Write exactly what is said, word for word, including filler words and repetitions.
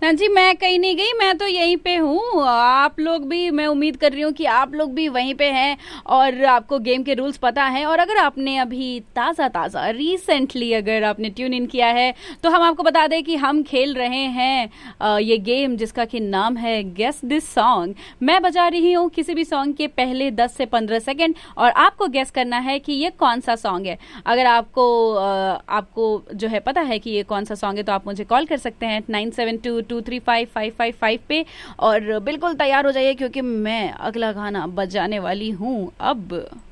हाँ जी, मैं कहीं नहीं गई, मैं तो यहीं पे हूँ। आप लोग भी, मैं उम्मीद कर रही हूँ कि आप लोग भी वहीं पे हैं और आपको गेम के रूल्स पता हैं। और अगर आपने अभी ताज़ा ताज़ा रिसेंटली अगर आपने ट्यून इन किया है तो हम आपको बता दें कि हम खेल रहे हैं अ, ये गेम जिसका कि नाम है गेस दिस सॉन्ग। मैं बजा रही हूँ किसी भी सॉन्ग के पहले दस से पंद्रह सेकेंड और आपको गेस करना है कि ये कौन सा सॉन्ग है। अगर आपको अ, आपको जो है पता है कि ये कौन सा सॉन्ग है तो आप मुझे कॉल कर सकते हैं nine seven to to three five five five five पे। और बिल्कुल तैयार हो जाइए क्योंकि मैं अगला गाना बजाने वाली हूँ अब।